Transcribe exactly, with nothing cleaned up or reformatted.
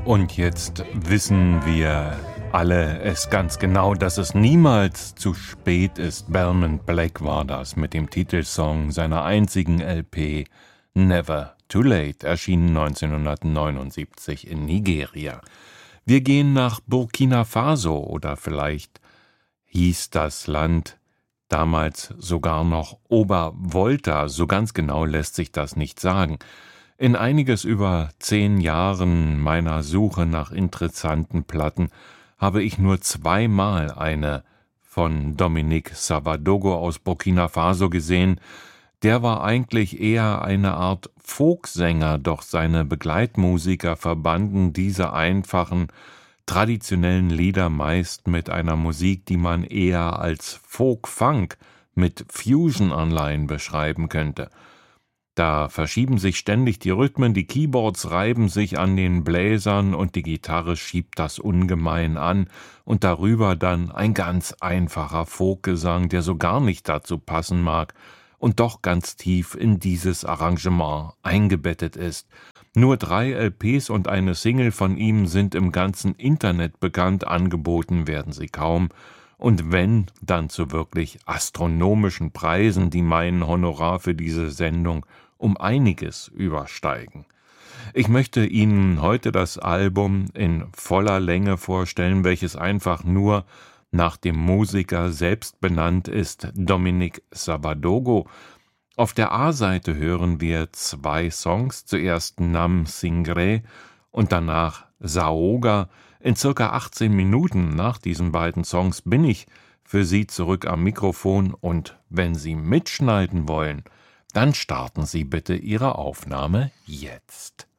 Und jetzt wissen wir alle es ganz genau, dass es niemals zu spät ist. Belmont Black war das mit dem Titelsong seiner einzigen L P Never Too Late, erschienen neunzehnhundertneunundsiebzig in Nigeria. Wir gehen nach Burkina Faso, oder vielleicht hieß das Land damals sogar noch Obervolta, so ganz genau lässt sich das nicht sagen. In einiges über zehn Jahren meiner Suche nach interessanten Platten habe ich nur zweimal eine von Dominique Savadogo aus Burkina Faso gesehen. Der war eigentlich eher eine Art Folksänger, doch seine Begleitmusiker verbanden diese einfachen, traditionellen Lieder meist mit einer Musik, die man eher als Folk-Funk mit Fusion-Anleihen beschreiben könnte. Da verschieben sich ständig die Rhythmen, die Keyboards reiben sich an den Bläsern und die Gitarre schiebt das ungemein an und darüber dann ein ganz einfacher Folkgesang, der so gar nicht dazu passen mag und doch ganz tief in dieses Arrangement eingebettet ist. Nur drei L Ps und eine Single von ihm sind im ganzen Internet bekannt, angeboten werden sie kaum. Und wenn, dann zu wirklich astronomischen Preisen, die mein Honorar für diese Sendung um einiges übersteigen. Ich möchte Ihnen heute das Album in voller Länge vorstellen, welches einfach nur nach dem Musiker selbst benannt ist, Dominique Savadogo. Auf der A-Seite hören wir zwei Songs, zuerst Nam Singre und danach Saoga. In circa achtzehn Minuten nach diesen beiden Songs bin ich für Sie zurück am Mikrofon und wenn Sie mitschneiden wollen, dann starten Sie bitte Ihre Aufnahme jetzt.